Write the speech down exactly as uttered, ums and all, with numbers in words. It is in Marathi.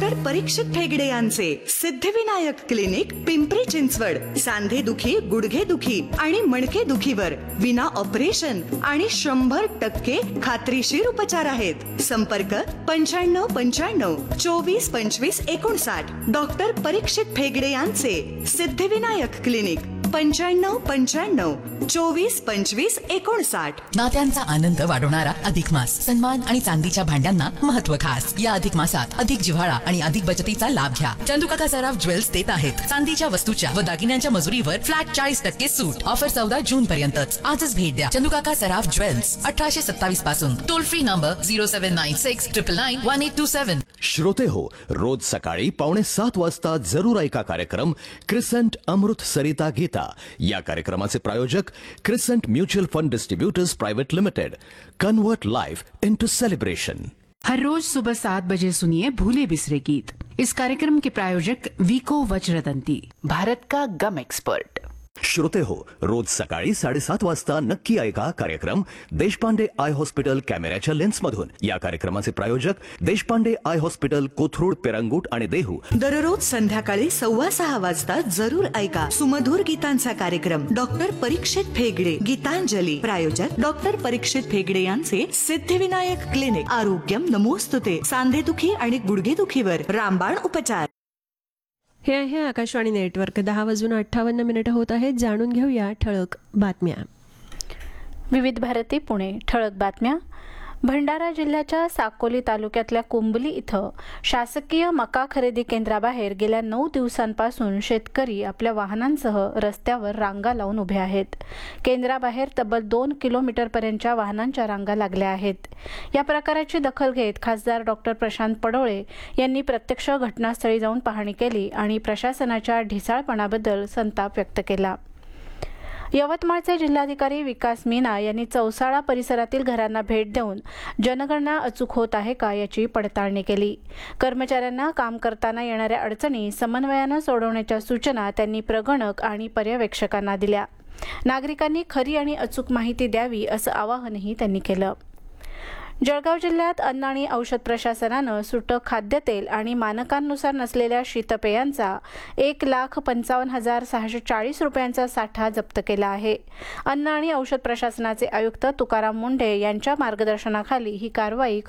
डॉक्टर परीक्षित ठेगडे यांचे सिद्धिविनायक क्लिनिक पिंपरी चिंचवड सांधे दुखी, गुडघे दुखी आणि मणके दुखीवर विना ऑपरेशन आणि शंभर टक्के खात्रीशीर उपचार आहेत. संपर्क पंच्याण्णव पंच्याण्णव चोवीस पंचवीस एकोणसाठ. डॉक्टर परीक्षित ठेगडे यांचे सिद्धिविनायक क्लिनिक पंच्याण्णव पंच्याण्णव चोवीस पंचवीस एकोणसाठ. नात्यांचा आनंद वाढवणारा अधिक मास. सन्मान आणि चांदीच्या भांड्यांना महत्व खास. या अधिक मासात अधिक जिव्हाळा आणि अधिक बचतीचा लाभ घ्या. चंदुकाका सराफ ज्वेल्स देत आहेत चांदीच्या वस्तूच्या व दागिन्यांच्या मजुरीवर फ्लॅट चाळीस टक्के सूट. ऑफर चौदा जून पर्यंतच. आजच भेट द्या चंदुकाका सराफ ज्वेल्स, अठराशे सत्तावीस पासून. Toll free number zero seven nine six triple nine one eight to seven. श्रोते हो, रोज सकाळी पावणे सात वाजता जरूर ऐका कार्यक्रम क्रिसंट अमृत सरिता गीता. या कार्यक्रमाचे प्रायोजक क्रिसंट mutual fund distributors private limited. Convert life into celebration. हर रोज सुबह सात बजे सुनिए भूले बिसरे गीत. इस कार्यक्रम के प्रायोजक वीको वज्रदंती, भारत का गम एक्सपर्ट. श्रोते हो, रोज सकाळी साडेसात वाजता नक्की ऐका कार्यक्रम देशपांडे आय हॉस्पिटल कॅमेऱ्याच्या लेन्समधून. या कार्यक्रमाचे प्रायोजक देशपांडे आय हॉस्पिटल, कोथरूड, पेरंगूट आणि देहू. दररोज संध्याकाळी सव्वा सहा वाजता जरूर ऐका सुमधुर गीतांचा कार्यक्रम डॉक्टर परीक्षित ठेगडे गीतांजली. प्रायोजक डॉक्टर परीक्षित ठेगडे यांचे सिद्धिविनायक क्लिनिक. आरोग्यम नमोस्तुते. सांधेदुखी आणि गुडघेदुखीवर रामबाण उपचार. हे आहे आकाशवाणी नेटवर्क. दहा वाजून अठ्ठावन्न मिनिटं होत आहेत. जाणून घेऊया ठळक बातम्या. विविध भारती पुणे. ठळक बातम्या. भंडारा जिल्ह्याच्या साकोली तालुक्यातल्या कुंबली इथं शासकीय मका खरेदी केंद्राबाहेर गेल्या नऊ दिवसांपासून शेतकरी आपल्या वाहनांसह रस्त्यावर रांगा लावून उभे आहेत. केंद्राबाहेर तब्बल दोन किलोमीटरपर्यंतच्या वाहनांच्या रांगा लागल्या आहेत. या प्रकाराची दखल घेत खासदार डॉक्टर प्रशांत पडोळे यांनी प्रत्यक्ष घटनास्थळी जाऊन पाहणी केली आणि प्रशासनाच्या ढिसाळपणाबद्दल संताप व्यक्त केला. यवतमाळचे जिल्हाधिकारी विकास मीना यांनी चौसाळा परिसरातील घरांना भेट देऊन जनगणना अचूक होत आहे का याची पडताळणी केली. कर्मचाऱ्यांना काम करताना येणाऱ्या अडचणी समन्वयानं सोडवण्याच्या सूचना त्यांनी प्रगणक आणि पर्यवेक्षकांना दिल्या. नागरिकांनी खरी आणि अचूक माहिती द्यावी असं आवाहनही त्यांनी केलं. जळगाव जिल्ह्यात अन्न आणि औषध प्रशासनानं सुटं खाद्यतेल आणि मानकांनुसार नसलेल्या शीतपेयांचा एक लाख पंचावन्न हजार सहाशे चाळीस रुपयांचा साठा जप्त केला आहे. अन्न आणि औषध प्रशासनाचे आयुक्त तुकाराम मुंढे यांच्या मार्गदर्शनाखाली ही कारवाई